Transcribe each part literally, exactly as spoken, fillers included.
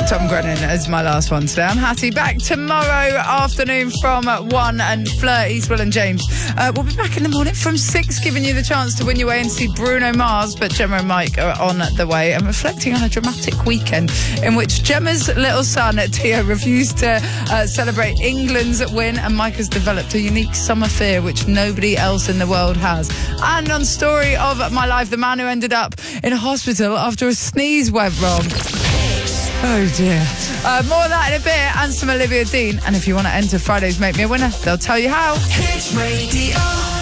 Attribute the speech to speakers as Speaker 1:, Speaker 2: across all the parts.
Speaker 1: Tom Grennan as my last one today. I'm Hattie. Back tomorrow afternoon from one, and Fleur, East, Will and James. Uh, we'll be back in the morning from six, giving you the chance to win your way and see Bruno Mars. But Gemma and Mike are on the way and reflecting on a dramatic weekend in which Gemma's little son, Theo, refused to uh, celebrate England's win, and Mike has developed a unique summer fear which nobody else in the world has. And on Story of My Life, the man who ended up in a hospital after a sneeze went wrong. Oh dear. Uh, more of that in a bit, and some Olivia Dean. And if you want to enter Friday's Make Me a Winner, they'll tell you how. Hits Radio.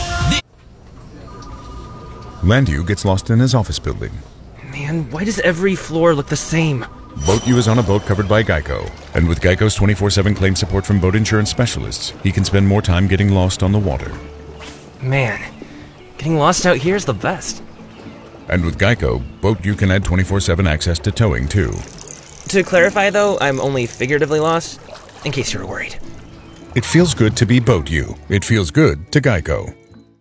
Speaker 2: Landu gets lost in his office building.
Speaker 3: Man, why does every floor look the same?
Speaker 2: Boat U is on a boat covered by Geico. And with Geico's twenty-four seven claim support from boat insurance specialists, he can spend more time getting lost on the water.
Speaker 3: Man, getting lost out here is the best.
Speaker 2: And with Geico, Boat U can add twenty-four seven access to towing, too.
Speaker 3: To clarify, though, I'm only figuratively lost, in case you were worried.
Speaker 2: It feels good to be Boat U. It feels good to Geico.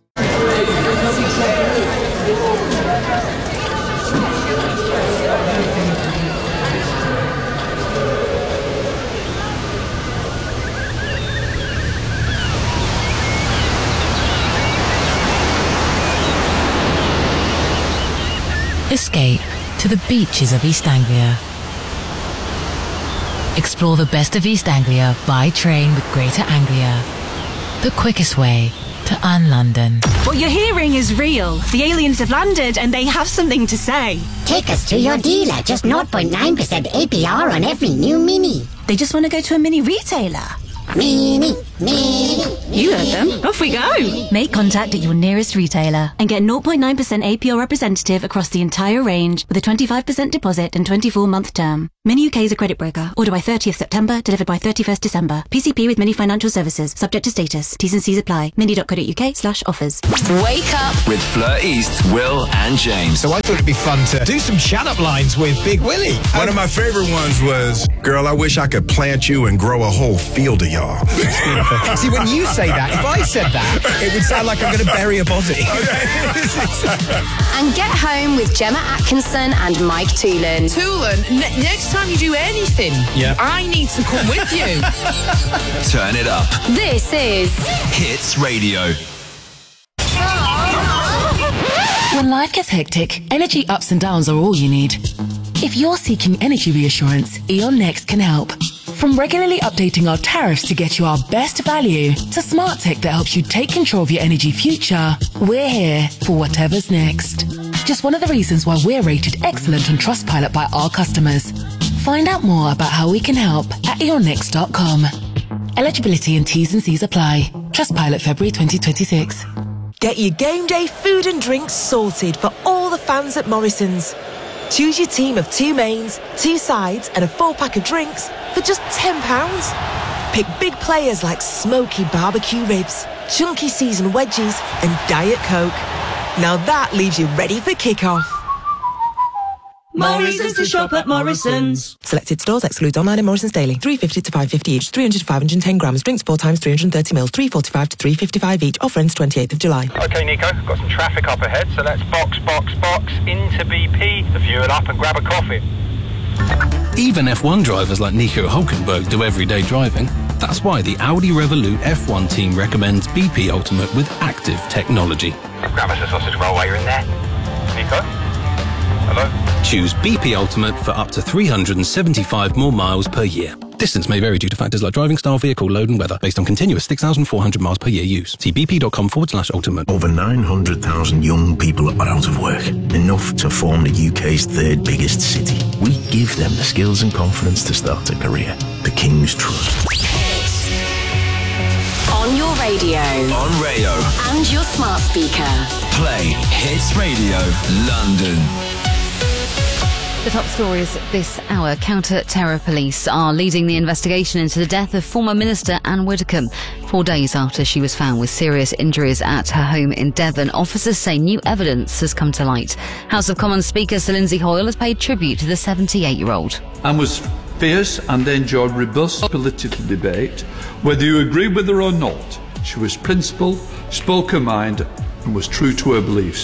Speaker 4: Escape to the beaches of East Anglia. Explore the best of East Anglia by train with Greater Anglia. The quickest way to un-London.
Speaker 5: What you're hearing is real. The aliens have landed and they have something to say.
Speaker 6: Take us to your dealer. Just zero point nine percent A P R on every new Mini.
Speaker 5: They just want to go to a mini retailer.
Speaker 6: Mini, Mini.
Speaker 5: You heard them. Off we go. Make contact at your nearest retailer and get zero point nine percent A P R representative across the entire range with a twenty-five percent deposit and twenty-four month term. Mini U K is a credit broker. Order by thirtieth September, delivered by thirty-first December. P C P with Mini Financial Services. Subject to status. T's and C's apply. mini.co.uk slash offers.
Speaker 7: Wake up with Fleur East, Will and James.
Speaker 8: So I thought it'd be fun to do some chat-up lines with Big Willie.
Speaker 9: One of my favorite ones was, girl, I wish I could plant you and grow a whole field of y'all.
Speaker 8: See, when you say that, if I said that, it would sound like I'm going to bury a body.
Speaker 7: And get home with Gemma Atkinson and Mike Toolan.
Speaker 10: Toolan, ne- next time you do anything,
Speaker 8: yeah.
Speaker 10: I need to come with you.
Speaker 7: Turn it up. This is Hits Radio.
Speaker 4: When life gets hectic, energy ups and downs are all you need. If you're seeking energy reassurance, E.ON Next can help. From regularly updating our tariffs to get you our best value, to smart tech that helps you take control of your energy future, we're here for whatever's next. Just one of the reasons why we're rated excellent on Trustpilot by our customers. Find out more about how we can help at e on next dot com. Eligibility and T's and C's apply. Trustpilot February twenty twenty-six.
Speaker 11: Get your game day food and drinks sorted for all the fans at Morrison's. Choose your team of two mains, two sides and a four pack of drinks for just ten pounds. Pick big players like smoky barbecue ribs, chunky seasoned wedgies and Diet Coke. Now that leaves you ready for kick-off.
Speaker 12: Morrison's to shop at Morrison's.
Speaker 11: Selected stores excludes online and Morrison's daily. three fifty to five fifty each, three hundred to five hundred ten grams. Drinks four times three hundred thirty mils, three forty-five to three fifty-five each. Offer ends twenty-eighth of July.
Speaker 13: OK, Nico, got some traffic up ahead, so let's box, box, box into B P to fuel up and grab a coffee.
Speaker 14: Even F one drivers like Nico Hulkenberg do everyday driving. That's why the Audi Revolut F one team recommends B P Ultimate with active technology.
Speaker 13: Grab us a sausage roll while you're in there. Nico? Hello?
Speaker 14: Choose B P Ultimate for up to three hundred seventy-five more miles per year. Distance may vary due to factors like driving style, vehicle load and weather, based on continuous six thousand four hundred miles per year use. See bp.com forward slash ultimate.
Speaker 15: Over nine hundred thousand young people are out of work, enough to form the U K's third biggest city. We give them the skills and confidence to start a career. The King's Trust.
Speaker 7: on your radio, on Rayo,
Speaker 4: and your smart speaker.
Speaker 7: Play Hits Radio London.
Speaker 16: The top stories this hour. Counter-terror police are leading the investigation into the death of former Minister Anne Widdecombe. Four days after she was found with serious injuries at her home in Devon, officers say new evidence has come to light. House of Commons Speaker Sir Lindsay Hoyle has paid tribute to the seventy-eight-year-old.
Speaker 17: Anne was fierce and enjoyed robust political debate. Whether you agree with her or not, she was principled, spoke her mind and was true to her beliefs.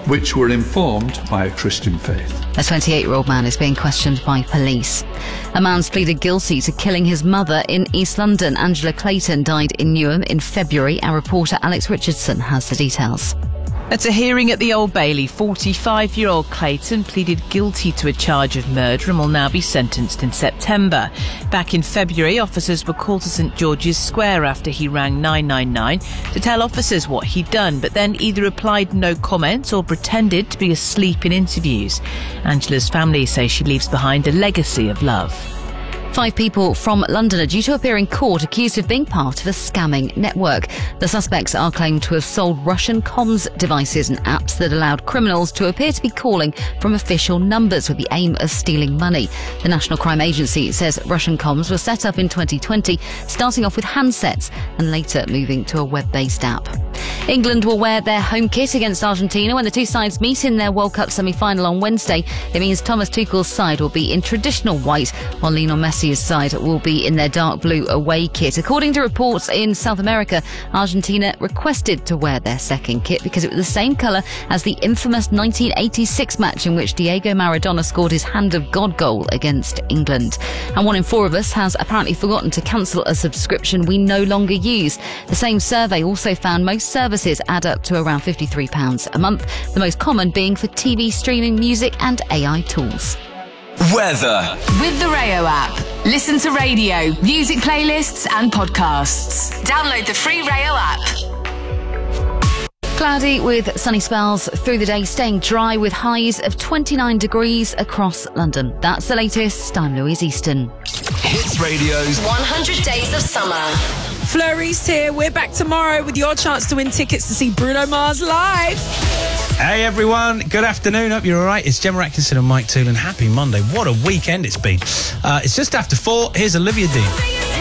Speaker 17: which were informed by a Christian faith.
Speaker 16: A twenty-eight-year-old man is being questioned by police. A man's pleaded guilty to killing his mother in East London. Angela Clayton died in Newham in February. Our reporter Alex Richardson has the details.
Speaker 18: At a hearing at the Old Bailey, forty-five-year-old Clayton pleaded guilty to a charge of murder and will now be sentenced in September. Back in February, officers were called to St George's Square after he rang nine nine nine to tell officers what he'd done, but then either replied no comment or pretended to be asleep in interviews. Angela's family say she leaves behind a legacy of love.
Speaker 16: Five people from London are due to appear in court accused of being part of a scamming network. The suspects are claimed to have sold Russian comms devices and apps that allowed criminals to appear to be calling from official numbers with the aim of stealing money. The National Crime Agency says Russian comms were set up in twenty twenty, starting off with handsets and later moving to a web-based app. England will wear their home kit against Argentina when the two sides meet in their World Cup semi-final on Wednesday. It means Thomas Tuchel's side will be in traditional white, while Lionel Messi's side will be in their dark blue away kit. According to reports in South America, Argentina requested to wear their second kit because it was the same colour as the infamous nineteen eighty-six match in which Diego Maradona scored his Hand of God goal against England. And one in four of us has apparently forgotten to cancel a subscription we no longer use. The same survey also found most services add up to around fifty-three pounds a month, the most common being for T V streaming, music and A I tools.
Speaker 7: Weather.
Speaker 4: With the Rayo app, listen to radio, music playlists and podcasts. Download the free Rayo app.
Speaker 16: Cloudy with sunny spells through the day, staying dry with highs of twenty-nine degrees across London. That's the latest. I'm Louise Easton.
Speaker 7: Hits Radio's
Speaker 19: one hundred Days of Summer.
Speaker 11: Fleury's here. We're back tomorrow with your chance to win tickets to see Bruno Mars live.
Speaker 20: Hey everyone, good afternoon. Hope you're all right. It's Gemma Atkinson and Mike Toole, and happy Monday. What a weekend it's been. Uh, it's just after four. Here's Olivia Dean.